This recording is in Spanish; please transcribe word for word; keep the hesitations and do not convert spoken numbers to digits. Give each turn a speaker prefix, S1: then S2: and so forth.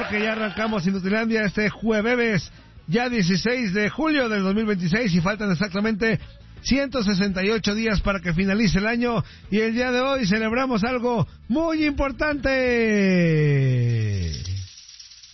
S1: porque ya arrancamos Inutilandia este jueves, ya dieciséis de julio del dos mil veintiséis, y faltan exactamente ciento sesenta y ocho días para que finalice el año, y el día de hoy celebramos algo muy importante.